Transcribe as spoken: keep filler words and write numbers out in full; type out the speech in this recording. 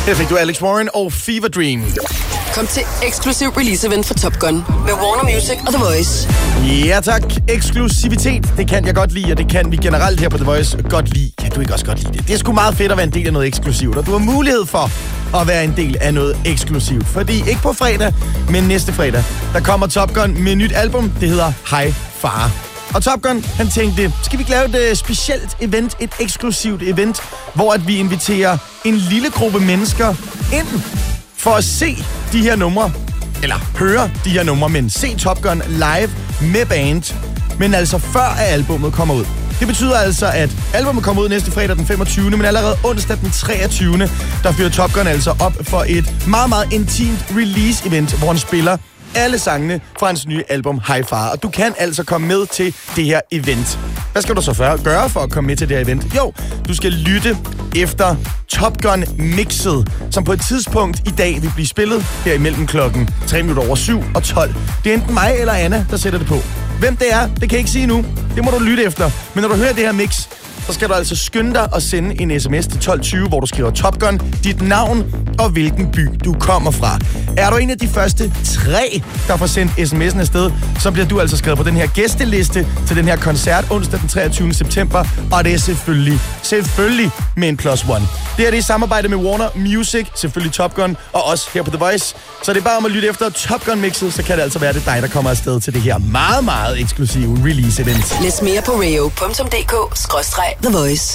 Her fik du Alex Warren og Fever Dream. Kom til eksklusiv release-event for Top Gun med Warner Music og The Voice. Ja tak, eksklusivitet, det kan jeg godt lide, og det kan vi generelt her på The Voice godt lide. Kan du ikke også godt lide det? Det er sgu meget fedt at være en del af noget eksklusivt, og du har mulighed for at være en del af noget eksklusivt. Fordi ikke på fredag, men næste fredag, der kommer Top Gun med et nyt album, det hedder High Fire. Og Top Gun, han tænkte, skal vi lave et uh, specielt event, et eksklusivt event, hvor at vi inviterer en lille gruppe mennesker ind for at se de her numre, eller høre de her numre, men se Top Gun live med band, men altså før at albummet kommer ud. Det betyder altså, at albumet kommer ud næste fredag den femogtyvende, men allerede onsdag den treogtyvende, der fører Top Gun altså op for et meget, meget intimt release-event, hvor han spiller alle sangene fra hans nye album High Fire. Og du kan altså komme med til det her event. Hvad skal du så for, gøre for at komme med til det her event? Jo, du skal lytte efter Top Gun mixet, som på et tidspunkt i dag vil blive spillet her imellem klokken tre minutter over syv og tolv. Det er enten mig eller Anna, der sætter det på. Hvem det er, det kan jeg ikke sige nu. Det må du lytte efter. Men når du hører det her mix, så skal du altså skynde dig at sende en sms til tolv tyve, hvor du skriver Top Gun, dit navn og hvilken by du kommer fra. Er du en af de første tre, der får sendt sms'en afsted, så bliver du altså skrevet på den her gæsteliste til den her koncert onsdag den treogtyvende september, og det er selvfølgelig, selvfølgelig med en plus one. Det her det er i samarbejde med Warner Music, selvfølgelig Top Gun, og os her på The Voice. Så det er bare om at lytte efter Top Gun-mixet, så kan det altså være, det dig, der kommer afsted til det her meget, meget eksklusive release-event. Læs mere på radio punktum d k skråstreg The Voice.